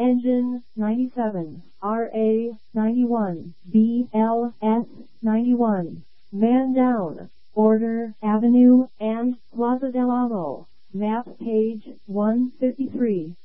Engine 97, RA 91, BLS 91. Man down. Order, Avenue, and Plaza del Lago. Map page 153.